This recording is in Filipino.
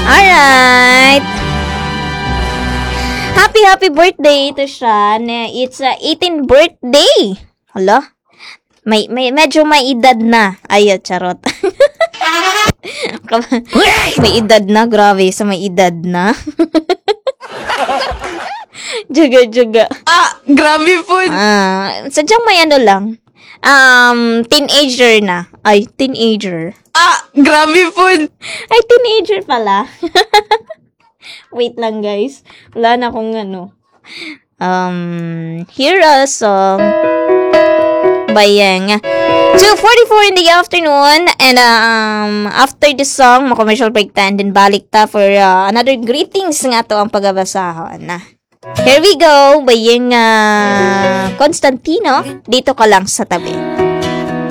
Alright. Happy birthday to Sean. It's 18th birthday. Hala? Medyo may edad na. Ay, charot. May edad na. Grabe sa may edad na. Jaga. Grabe po. Sadyang may ano lang. Teenager na. Ay, teenager. Grabe po. Ay, teenager pala. Wait lang, guys. Wala na akong ano. Here a song by Yang. 2:44 in the afternoon. And after the song, ma-commercial break ta. And then balik ta for another greetings nga to ang pagabasahon. Here we go by Yang Constantino. Dito ka lang sa tabi.